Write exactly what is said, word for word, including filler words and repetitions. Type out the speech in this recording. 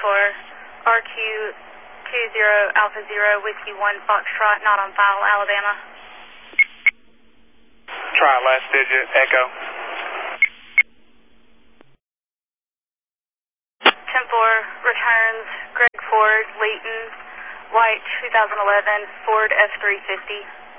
four, R Q two zero Alpha zero Whiskey one Foxtrot, not on file, Alabama. Try last digit, Echo. ten four, returns Greg Ford, Leighton, white two thousand eleven Ford F three fifty.